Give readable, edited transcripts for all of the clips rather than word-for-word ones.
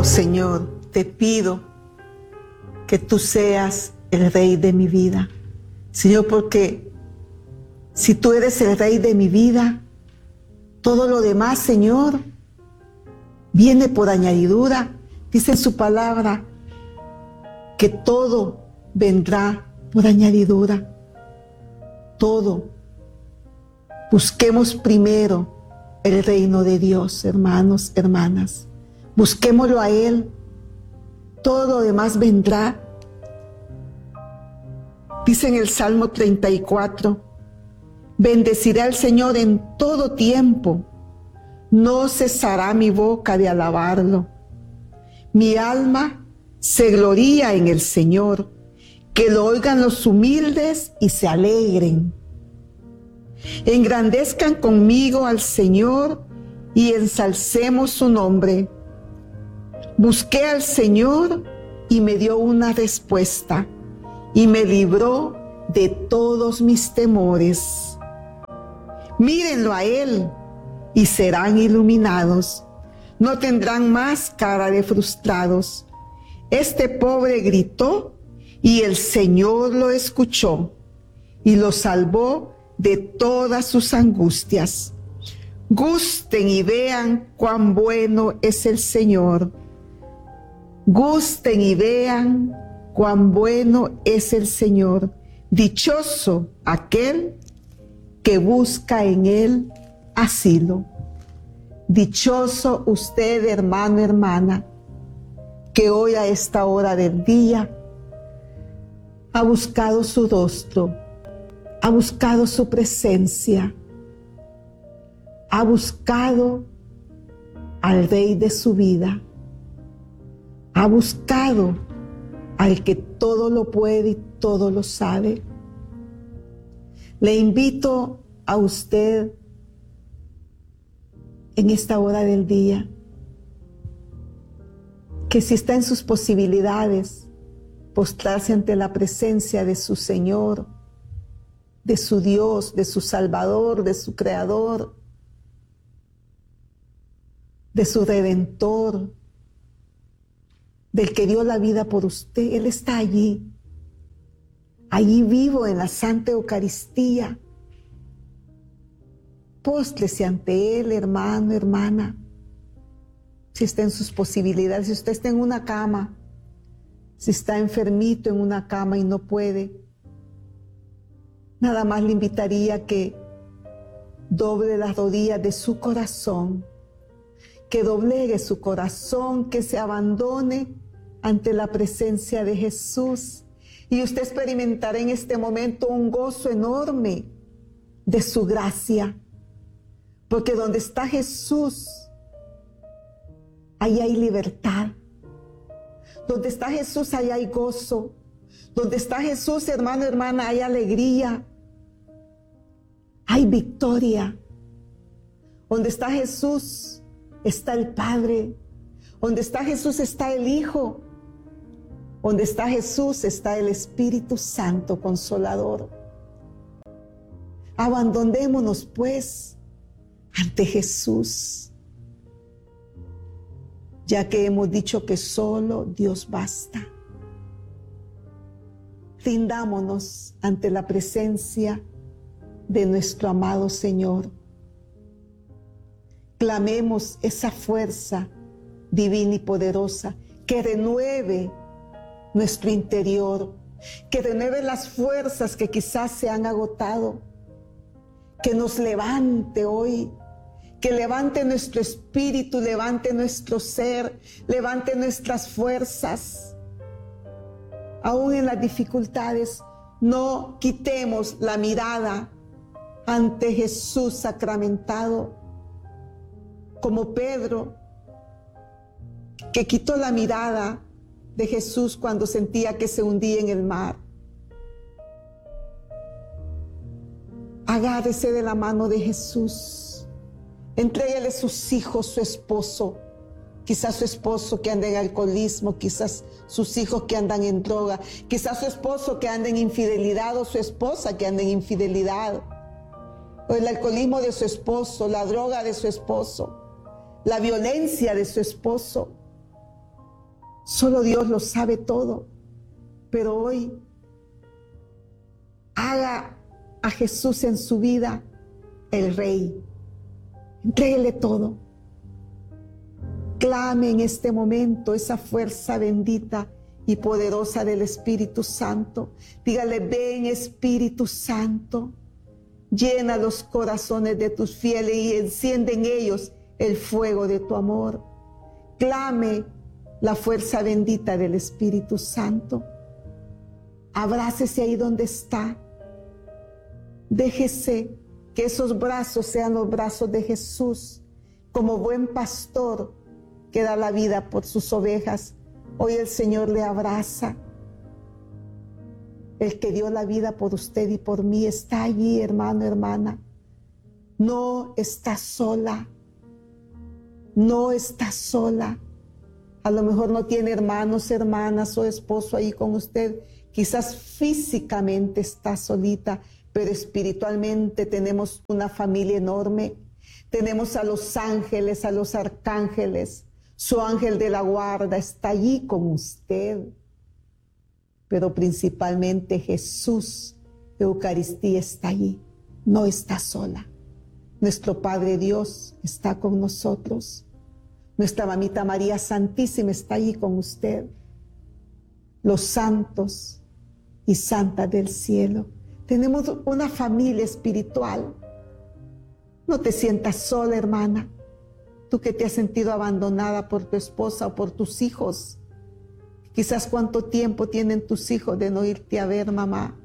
Señor, te pido que tú seas el Rey de mi vida. Señor, porque si tú eres el Rey de mi vida, todo lo demás, Señor, viene por añadidura. Dice en su palabra que todo vendrá por añadidura. Todo. Busquemos primero el reino de Dios, hermanos, hermanas. Busquémoslo a Él. Todo lo demás vendrá. Dice en el Salmo 34, bendeciré al Señor en todo tiempo. No cesará mi boca de alabarlo. Mi alma se gloría en el Señor. Que lo oigan los humildes y se alegren. Engrandezcan conmigo al Señor y ensalcemos su nombre. Busqué al Señor y me dio una respuesta y me libró de todos mis temores. Mírenlo a Él y serán iluminados. No tendrán más cara de frustrados. Este pobre gritó y el Señor lo escuchó y lo salvó de todas sus angustias. Gusten y vean cuán bueno es el Señor. Gusten y vean cuán bueno es el Señor. Dichoso aquel que busca en Él asilo. Dichoso usted, hermano, hermana, que hoy a esta hora del día ha buscado su rostro, ha buscado su presencia, ha buscado al Rey de su vida, ha buscado al que todo lo puede y todo lo sabe. Le invito a usted en esta hora del día que si está en sus posibilidades, postrarse ante la presencia de su Señor, de su Dios, de su Salvador, de su Creador, de su Redentor, del que dio la vida por usted. Él está allí, allí vivo en la Santa Eucaristía. Póstrese ante Él, hermano, hermana, si está en sus posibilidades. Si usted está en una cama, si está enfermito en una cama y no puede, nada más le invitaría a que doble las rodillas de su corazón, que doblegue su corazón, que se abandone ante la presencia de Jesús. Y usted experimentará en este momento un gozo enorme de su gracia. Porque donde está Jesús, ahí hay libertad. Donde está Jesús, ahí hay gozo. Donde está Jesús, hermano, hermana, hay alegría. Hay victoria. Donde está Jesús, está el Padre. Donde está Jesús, está el Hijo. Donde está Jesús, está el Espíritu Santo Consolador. Abandonémonos, pues, ante Jesús, ya que hemos dicho que solo Dios basta. Rindámonos ante la presencia de nuestro amado Señor. Clamemos esa fuerza divina y poderosa que renueve nuestro interior, que renueve las fuerzas que quizás se han agotado, que nos levante hoy, que levante nuestro espíritu, levante nuestro ser, levante nuestras fuerzas. Aún en las dificultades, no quitemos la mirada ante Jesús sacramentado, como Pedro, que quitó la mirada de Jesús cuando sentía que se hundía en el mar. Agárrese de la mano de Jesús. Entréguele sus hijos, su esposo. Quizás su esposo que anda en alcoholismo, quizás sus hijos que andan en droga, quizás su esposo que anda en infidelidad o su esposa que anda en infidelidad. O el alcoholismo de su esposo, la droga de su esposo, la violencia de su esposo. Solo Dios lo sabe todo. Pero hoy haga a Jesús en su vida el Rey. Entréguele todo. Clame en este momento esa fuerza bendita y poderosa del Espíritu Santo. Dígale: ven, Espíritu Santo, llena los corazones de tus fieles y enciende en ellos el fuego de tu amor. Clame la fuerza bendita del Espíritu Santo. Abrácese ahí donde está. Déjese que esos brazos sean los brazos de Jesús, como buen pastor que da la vida por sus ovejas. Hoy el Señor le abraza. El que dio la vida por usted y por mí está allí, hermano, hermana. No está sola. No está sola. A lo mejor no tiene hermanos, hermanas o esposo ahí con usted. Quizás físicamente está solita, pero espiritualmente tenemos una familia enorme. Tenemos a los ángeles, a los arcángeles. Su ángel de la guarda está allí con usted. Pero principalmente Jesús, Eucaristía, está allí. No está sola. Nuestro Padre Dios está con nosotros. Nuestra mamita María Santísima está allí con usted. Los santos y santas del cielo. Tenemos una familia espiritual. No te sientas sola, hermana. Tú que te has sentido abandonada por tu esposa o por tus hijos. Quizás cuánto tiempo tienen tus hijos de no irte a ver, mamá.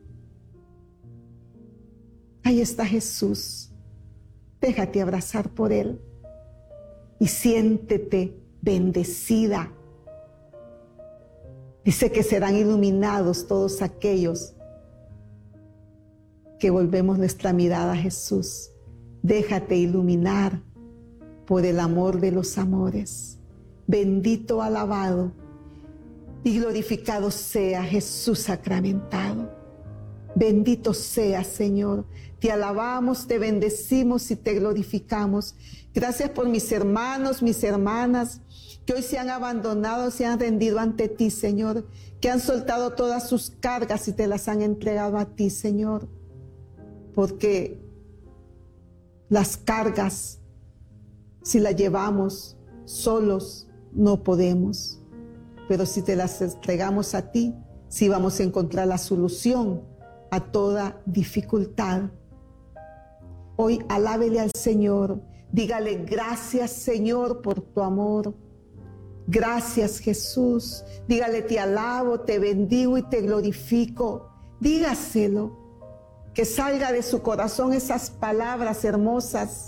Ahí está Jesús. Déjate abrazar por Él y siéntete bendecida. Dice que serán iluminados todos aquellos que volvemos nuestra mirada a Jesús. Déjate iluminar por el amor de los amores. Bendito, alabado y glorificado sea Jesús sacramentado. Bendito sea, Señor. Te alabamos, te bendecimos y te glorificamos. Gracias por mis hermanos, mis hermanas, que hoy se han abandonado, se han rendido ante ti, Señor, que han soltado todas sus cargas y te las han entregado a ti, Señor. Porque las cargas, si las llevamos solos, no podemos. Pero si te las entregamos a ti, sí vamos a encontrar la solución a toda dificultad. Hoy alábele al Señor, dígale: gracias, Señor, por tu amor. Gracias, Jesús. Dígale: te alabo, te bendigo y te glorifico. Dígaselo, que salga de su corazón esas palabras hermosas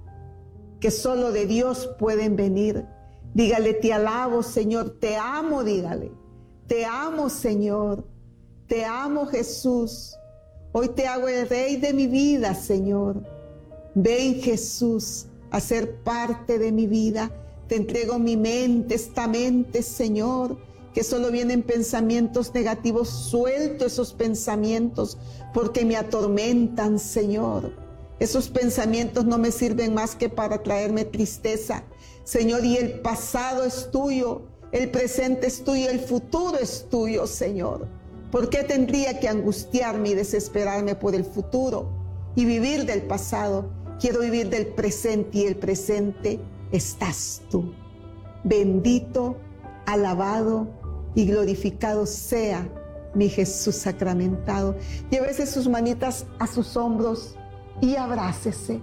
que solo de Dios pueden venir. Dígale: te alabo, Señor, te amo, dígale. Te amo, Señor. Te amo, Jesús. Hoy te hago el Rey de mi vida, Señor. Ven, Jesús, a ser parte de mi vida. Te entrego mi mente, esta mente, Señor, que solo vienen pensamientos negativos. Suelto esos pensamientos porque me atormentan, Señor. Esos pensamientos no me sirven más que para traerme tristeza, Señor, y el pasado es tuyo, el presente es tuyo, el futuro es tuyo, Señor. ¿Por qué tendría que angustiarme y desesperarme por el futuro y vivir del pasado? Quiero vivir del presente, y el presente estás tú. Bendito, alabado y glorificado sea mi Jesús sacramentado. Llévese sus manitas a sus hombros y abrácese.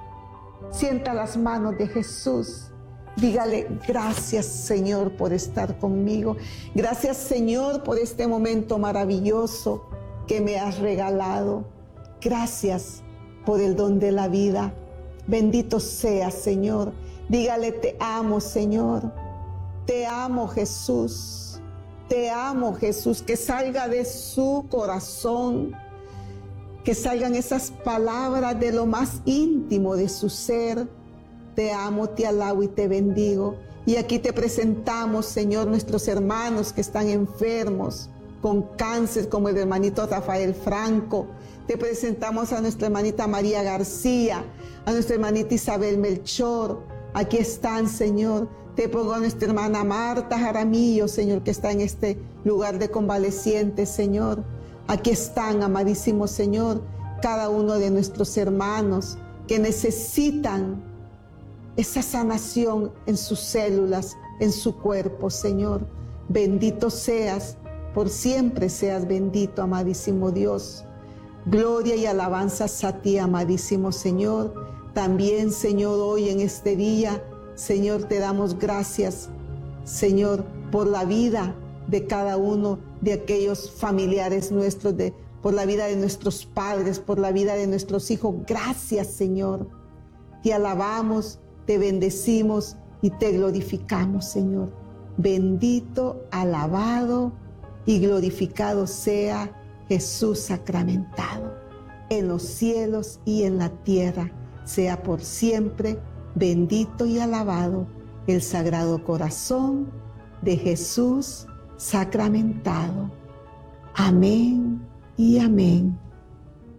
Sienta las manos de Jesús. Dígale: gracias, Señor, por estar conmigo. Gracias, Señor, por este momento maravilloso que me has regalado. Gracias por el don de la vida. Bendito sea, Señor. Dígale: te amo, Señor. Te amo, Jesús. Te amo, Jesús. Que salga de su corazón, que salgan esas palabras de lo más íntimo de su ser. Te amo, te alabo y te bendigo. Y aquí te presentamos, Señor, nuestros hermanos que están enfermos con cáncer, como el hermanito Rafael Franco. Te presentamos a nuestra hermanita María García, a nuestra hermanita Isabel Melchor. Aquí están, Señor. Te pongo a nuestra hermana Marta Jaramillo, Señor, que está en este lugar de convalecientes, Señor. Aquí están, amadísimo Señor, cada uno de nuestros hermanos que necesitan esa sanación en sus células, en su cuerpo, Señor. Bendito seas, por siempre seas bendito, amadísimo Dios. Gloria y alabanzas a ti, amadísimo Señor. También, Señor, hoy en este día, Señor, te damos gracias, Señor, por la vida de cada uno de aquellos familiares nuestros, por la vida de nuestros padres, por la vida de nuestros hijos. Gracias, Señor. Te alabamos, te bendecimos y te glorificamos, Señor. Bendito, alabado y glorificado sea Jesús sacramentado, en los cielos y en la tierra, sea por siempre bendito y alabado el Sagrado Corazón de Jesús sacramentado. Amén y amén.